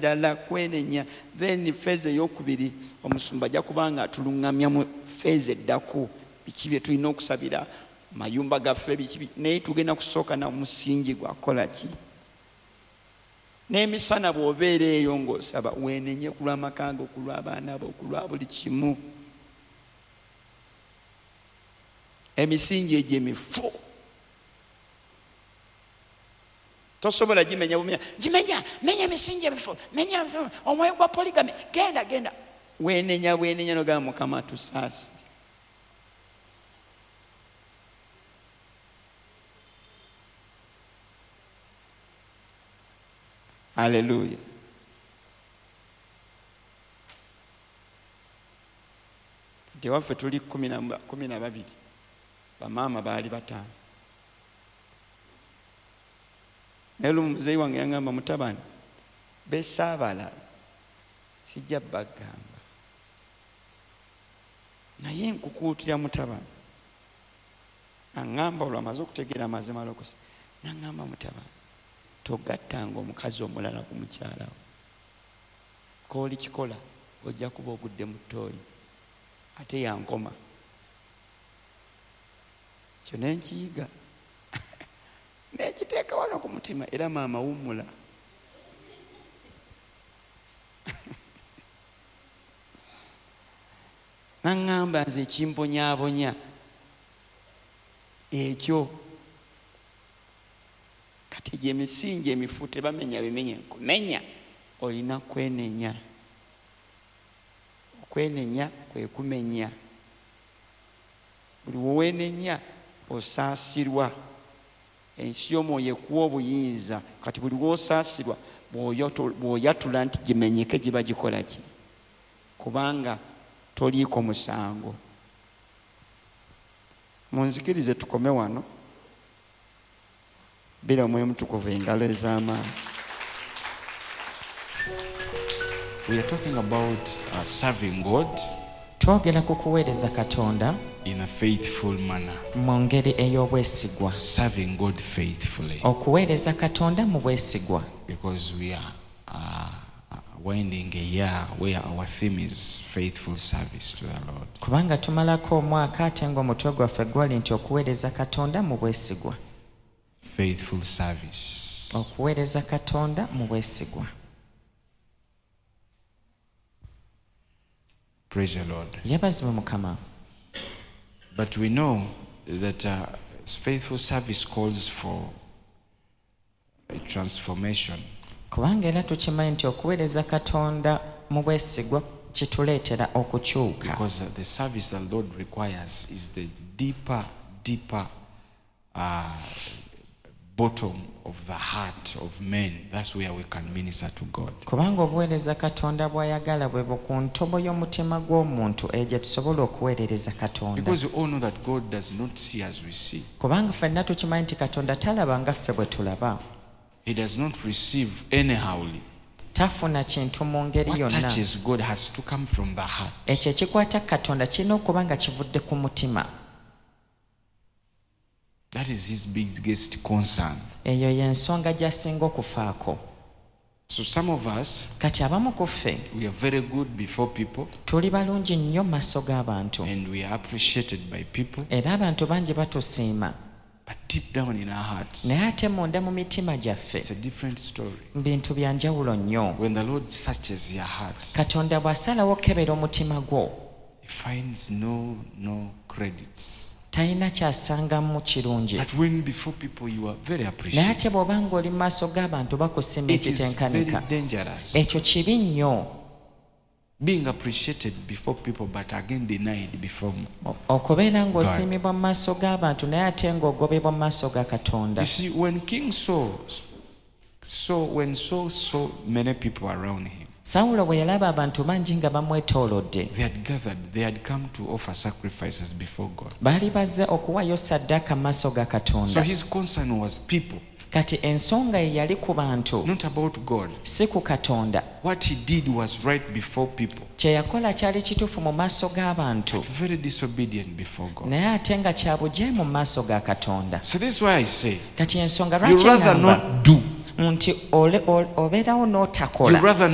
ddala kwenenya. Then feeza eyokubiri omusumba ajja kubanga atulungamya mu feeza eddako biki bye tulina okusabira mayumba gaffe biki naye tugenda kusooka na musingi gwakola ki. N'emisana bw'obeera eyo ng'osaba weenenye ku lw'amaka go, ku lw'abaana bo, ku lwa buli kimu. Emisingi egyo emifu tosobola gimenya bumenya. Menya emisingi emifu, menya omwoyo gwa poligami, genda weenenya nogamba Mukama tusaasire. Haleluya. Waffe tuli 12 bamaama baali 5. Naye muzeeyi wange yangamba mutabani besaabalala sijja bagamba naye nkukuutira mutabani. Naŋŋamba olwamaze okutegeera amazima lokosa naŋŋamba mutabani togattanga omukazi omulala ku mukyala wo. Kooli kikola ojja kuba ogudde mu ttooyi ate yankoma. Kyo nenkiyiga nekiteeka wano ku mutima era maama wummula. Naŋŋamba nze ekimbonyaabonya ekyo kati egyo emisingi emifu tebamenya bimenye nkumenya. Olina kwenenya. Okwenenya kwe kumenya. Buli weweenenya osaasirwa. Ensi y'omwoyo ekuwa obuyinza kati buli lw'osaasirwa bw'oyatula nti gimenyeke giba gikola ki? Kubanga toliiko musango. Munzikirize tukome wano. Bila Mwoyo Mutukuvu engalo ez'amaanyi. We are talking about serving God twogera ku kuweereza Katonda in a faithful manner. mu ngeri ey'obwesigwa. Serving God faithfully. Okuweereza Katonda mu bwesigwa. Because we are winding a year where our theme is faithful service to the Lord. Kubanga tumalako omwaka ate ng'omutwe gwaffe gwali nti okuweereza Katonda mu bwesigwa. Faithful service. Okuweereza Katonda mu bwesigwa. Praise the Lord. Yabazibwe Mukama. But we know that faithful service calls for a transformation. Kubanga era tukimanyi nti okuweereza Katonda mu bwesigwa kituleetera okukyuka. Because the service that the Lord requires is the deeper bottom of the heart of men. That's where we can minister to God. Kubanga obuweereza Katonda bw'ayagala bwe ku ntobo y'omutima gw'omuntu egye tusobola okuweerereza Katonda. Because we all know that God does not see as we see. Kubanga ffenna tukimanyi nti Katonda talaba nga ffe bwe tulaba. He does not receive anyhowly. Tafuna kintu mu ngeri What yonna. touches God has to come from the heart. Ekyo ekikwata Katonda kirina okuba nga kivudde ku mutima. That is his biggest concern. Eyo y'ensonga gy'asinga okufaako. So some of us, Kati abamu ku ffe we are very good before people tuli balungi nnyo mu maaso g'abantu and we are appreciated by people. era abantu bangi batusiima. But deep down in our hearts, Naye ate munda mu mitima gyaffe it's a different story. bintu bya njawulo nnyo. When the Lord searches your heart, Katonda bw'asalawo okebera omutima gwo he finds no credits. talina kyasangamu kirungi. But when before people you are very Naye appreciated, ate bw'oba ng'oli mu maaso g'abantu bakusiima it is very ekitenkanika. dangerous. Ekyo kibi nnyo Being appreciated before people but again denied before. okubeera ng'osiimibwa mu maaso g'abantu naye ate ng'ogobebwa mu maaso ga Katonda. You see, when King Saul saw many people around him, Sawulo bwe yalaba abantu bangi nga bamwetoolodde, they had gathered, they had come to offer sacrifices before God. baali bazze okuwaayo ssaddaaka mu maaso ga So Katonda. his concern was people, Kati ensonga ye yali ku bantu, not about God. si ku Katonda. What he did was right before people, Kye yakola kyali kituufu mu maaso g'abantu, but very disobedient before God. naye ate nga kya bujeemu mu maaso ga Katonda. So this is why I say, Kati ensonga you lwaki rather ngamba not do, nti obeerawo you n'otakola, rather